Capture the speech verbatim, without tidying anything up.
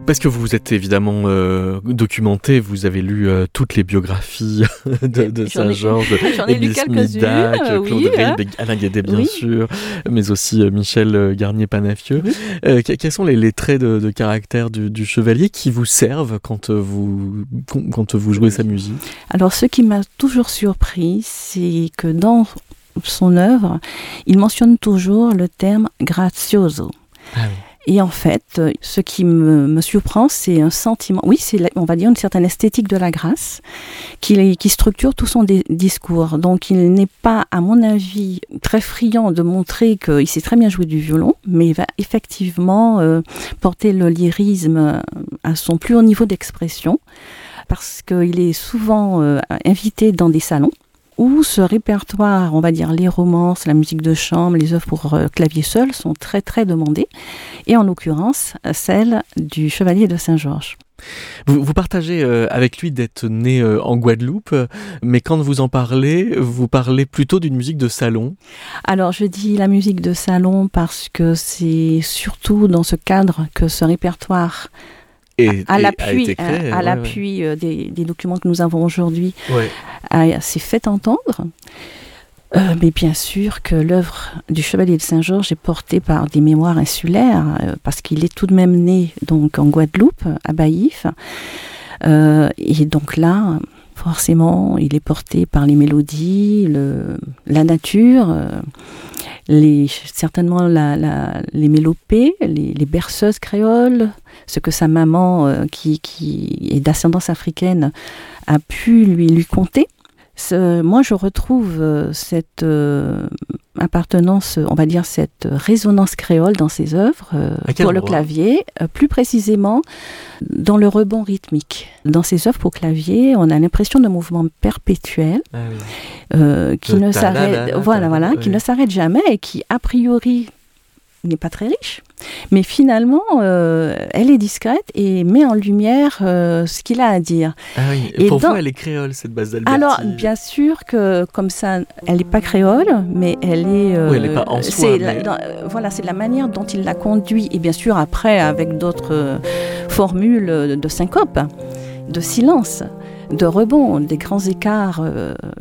Parce que vous vous êtes évidemment euh, documenté, vous avez lu euh, toutes les biographies de, de Saint-Georges, Émile Smidak, euh, Claude oui, Rey, hein. Alain Guédé bien oui. sûr, mais aussi euh, Michel Garnier-Panafieux. Oui. Euh, quels sont les, les traits de, de caractère du, du chevalier qui vous servent quand vous, quand vous jouez sa musique? Alors ce qui m'a toujours surpris, c'est que dans son œuvre, il mentionne toujours le terme grazioso. Ah oui. Et en fait, ce qui me, me surprend, c'est un sentiment, oui, c'est, on va dire, une certaine esthétique de la grâce qui, qui structure tout son dé- discours. Donc, il n'est pas, à mon avis, très friand de montrer qu'il sait très bien jouer du violon, mais il va effectivement euh, porter le lyrisme à son plus haut niveau d'expression, parce qu'il est souvent euh, invité dans des salons où ce répertoire, on va dire les romances, la musique de chambre, les œuvres pour euh, clavier seul sont très très demandées, et en l'occurrence celle du Chevalier de Saint-Georges. Vous, vous partagez euh, avec lui d'être né euh, en Guadeloupe, mais quand vous en parlez, vous parlez plutôt d'une musique de salon. Alors je dis la musique de salon parce que c'est surtout dans ce cadre que ce répertoire Et, à et l'appui, créé, à, à ouais, l'appui ouais. des, des documents que nous avons aujourd'hui, ouais. a, s'est fait entendre. Euh, mais bien sûr que l'œuvre du Chevalier de Saint-Georges est portée par des mémoires insulaires, euh, parce qu'il est tout de même né donc, en Guadeloupe, à Baïf. Euh, et donc là, forcément, il est porté par les mélodies, le, la nature, euh, les, certainement la, la, les mélopées, les, les berceuses créoles, ce que sa maman, euh, qui, qui est d'ascendance africaine, a pu lui, lui conter. Ce, moi, je retrouve euh, cette euh, appartenance, on va dire cette résonance créole dans ses œuvres, euh, pour endroit? Le clavier, euh, plus précisément dans le rebond rythmique. Dans ses œuvres pour clavier, on a l'impression d'un mouvement perpétuel, ah oui. euh, qui, ne s'arrête, voilà, voilà, oui. qui ne s'arrête jamais et qui, a priori, n'est pas très riche, mais finalement, euh, elle est discrète et met en lumière euh, ce qu'il a à dire. Ah oui, et pour dans... vous, elle est créole, cette base d'Alberti. Alors, bien sûr que, comme ça, elle n'est pas créole, mais elle est... Euh, oui, elle n'est pas en soi. C'est mais... la, dans, euh, voilà, c'est la manière dont il la conduit, et bien sûr, après, avec d'autres euh, formules de syncope, de silence, de rebond, des grands écarts euh,